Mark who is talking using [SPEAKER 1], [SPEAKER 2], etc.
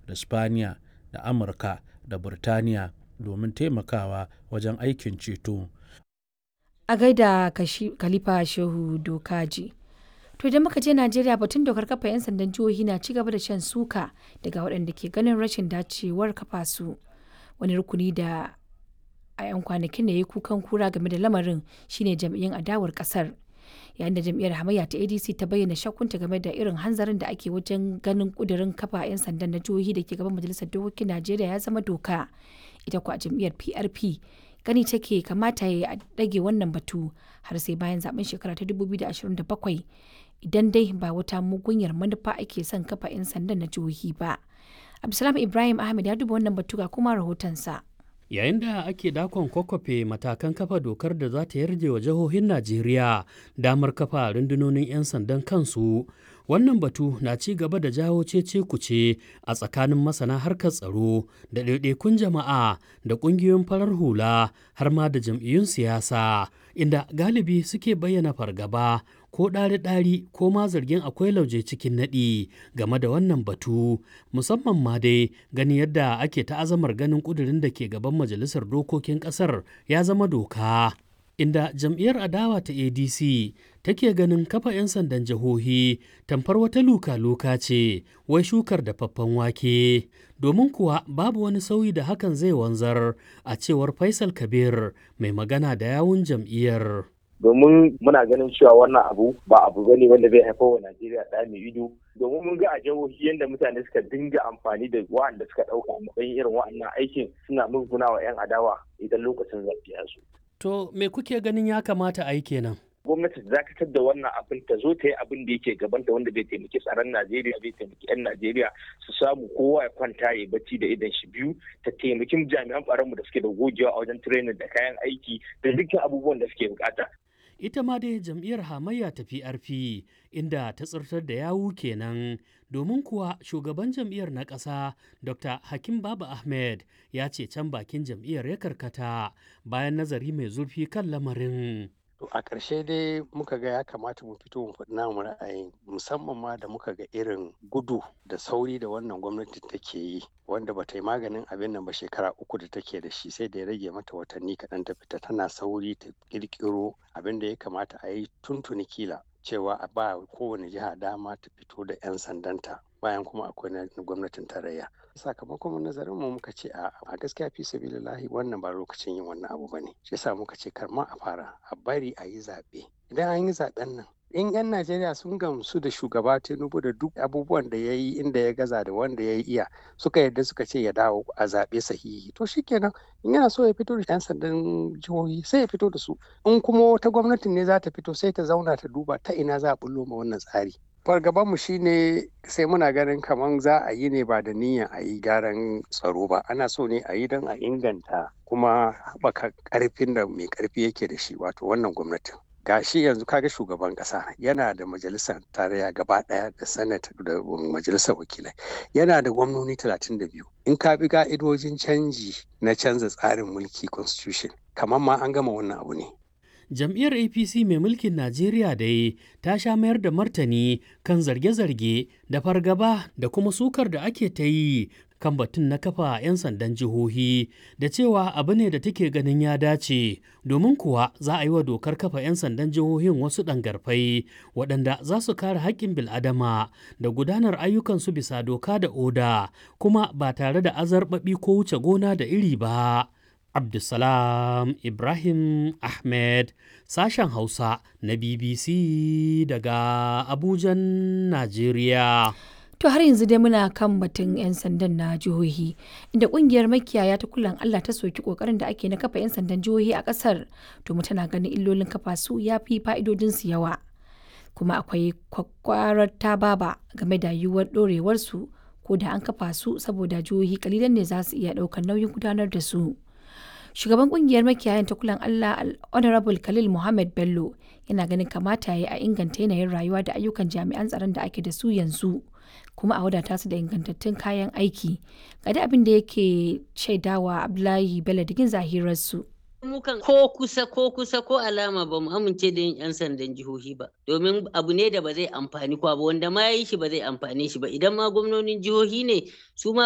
[SPEAKER 1] da Spaniya da Amurka da Burtaniya domin taimakawa wajen aikin ceto.
[SPEAKER 2] A gaida Khalifa Shehu Dokaji. To idan muka je Najeriya, batun dokar kafa 'yan sandan jihohi na ci gaba da shan suka daga waɗanda ke ganin rashin dacewar kafa su. Wani rukuni da a 'yan kwanakin da ya yi kukan kura game da lamarin shine jam'iyyun adawar kasar, yayin da jam'iyyar hamayya ta ADC ta bayyana shakkunta game da irin hanzarin da ake wajen ganin kudirin kafa 'yan sandan na jihohi da ke gaban majalisar dokokin Najeriya ya zama doka. Ita kuwa jam'iyyar PRP gani take kamata ya dage wannan batu har sai bayan zaben shekara ta 2027 idan dai ba wata mugunyar manufa ake son kafa 'yan sandan na jihohi ba. Abdulsalam Ibrahim Ahmed ya duba wannan batu ga kuma rahotonsa.
[SPEAKER 3] Yayin da ake dakon kwakwafe matakan kafa dokar da za ta yarje wa jihohin Najeriya damar kafa rundunonin 'yan sandan kansu, wannan batu na ci gaba da jawo cece-kuce a tsakanin masana harkar tsaro da ɗaiɗaikun jama'a da ƙungiyoyin farar hula har ma da jam'iyyun siyasa, inda galibi suke bayyana fargaba ko ɗari-ɗari ko ma zargin akwai lauje cikin naɗi game da wannan batu, musamman ma dai gani yadda ake ta'azamar ganin ƙudurin da ke gaban majalisar dokokin ƙasar ya zama doka. Inda jam'iyyar adawa ta ADC take ganin kafa 'yan sandan jihohi tamfar wata luka-luka ce, wai shukar dafaffen wake, domin kuwa babu wani sauyi da hakan zai wanzar, a cewar Faisal Kabir mai magana da yawun jam'iyyar.
[SPEAKER 4] Domin muna ganin cewa wannan abu ba abu bane wanda zai haifar wa Najeriya da mai ido, domin mun ga a jihohi yadda mutane suka dinga amfani da wa'anda suka ɗauka matsayin irin wa'annan aikin suna musguna wa 'yan adawa idan lokacin zaɓe ya zo.
[SPEAKER 3] To me kuke ganin ya kamata a yi kenan?
[SPEAKER 4] Gwamnati ta dakatar da wannan abin, ta zo ta yi abin da yake gabanta wanda zai taimaki tsaron Najeriya, zai taimaki 'yan Najeriya su samu kowa ya kwanta ya bacci da idan shi biyu, ta taimaki jami'an tsaronmu da suke da gogewa a wajen training da kayan aiki da dukkan abubuwan da suke bukata.
[SPEAKER 3] Ita ma dai jam'iyyar hamayya ta PRP inda ta tsirtar da yawu kenan, domin kuwa shugaban jam'iyyar na ƙasa Dr. Hakim Baba Ahmed ya ce can bakin jam'iyyar ya karkata bayan nazari mai zurfi kan lamarin.
[SPEAKER 5] To a ƙarshe dai muka ga ya kamata mu fito mu faɗi namu ra'ayin, musamman ma da muka ga irin gudu da sauri da wannan gwamnati take yi, wanda ba ta yi maganin abin nan ba shekara 3 da take da shi, sai da ya rage mata watanni kaɗan ta fita tana sauri ta ƙirƙiro abin da ya kamata a yi tuntuni kila, cewa a ba kowane jiha dama ta fito da 'yan sandanta bayan kuma akwai na gwamnatin tarayya. Sakamakon nazarin mu muka ce a gaskiya fi sabilillahi wannan ba lokacin yin wannan abu bane, shi yasa muka ce kar ma a fara, a bari a yi zaɓe. Idan an yi zaɓen nan, in 'yan Najeriya sun gamsu da shugaba Tinubu da duk abubuwan da ya yi inda ya gaza da wanda ya iya, suka yarda suka ce ya dawo a zaɓe sahihi, to shikenan, in yana so ya fito da 'yan sandan jihohi sai ya fito da su. In kuma wata gwamnatin ne za ta fito sai ta zauna ta duba ta ina za a bullo ma wannan tsari. Fargabanmu shine sai muna ganin kamar za a yi ne ba da niyyar a yi gyaran tsaro ba, ana so ne a yi don a inganta kuma haɓaka ƙarfin da mai ƙarfi yake da shi, wato wannan gwamnatin. Gashi yanzu kaga shugaban ƙasa yana da majalisar tarayya gaba ɗaya da senate da majalisar wakilai, yana da gwamnoni 32. In ka bi ka'idojin canji na canza tsarin mulki constitution, kamar ma an gama wannan abu ne.
[SPEAKER 3] Jam'iyyar APC mai mulkin Najeriya dai ta sha mayar da martani kan zarge-zarge da fargaba da kuma sukar da ake ta yi kan batun na kafa 'yan sandan jihohi da cewa abu ne da take ganin ya dace, domin kuwa za a yi wa dokar kafa 'yan sandan jihohin wasu ɗangarfai waɗanda za su kare haƙƙin bil'adama da gudanar ayyukansu bisa doka da oda, kuma ba tare da azarbaɓi ko wuce gona da iri ba. Abdulsalam Ibrahim Ahmed, sashen Hausa na BBC daga Abujan, Najeriya.
[SPEAKER 2] To har yanzu dai muna kan batun 'yan sandan na jihohi, inda kungiyar makiyaya ta kulan Allah ta soki kokarin da ake na kafa 'yan sandan jihohi a kasar, domin tana ganin illolin kafa su ya fi fa'idodinsu yawa. Kuma akwai kwakwarar tababa game da yiwuwar ɗorewarsu ko da an kafa su, saboda jihohi kalilan ne za su iya ɗaukar nauyin gudanar da su. Shugaban kungiyar makiyayan ta kulan Allah Honorable Khalil Muhammad Bello yana ganin kamata ya yi a inganta yanayin rayuwa da ayyukan jami'an tsaron da ake da su yanzu, kuma a wadata su da ingantattun kayan aiki. Ga da abin da yake shaidawa Abdullahi Bello digin zahirarsu.
[SPEAKER 6] Mukan ko kusa ko alama ba mu amince da yin 'yan sandan jihohi ba, domin abu ne da ba zai amfani kwa ba, wanda ma ya yi shi ba zai amfane shi ba. Idan ma gwamnonin jihohi ne, su ma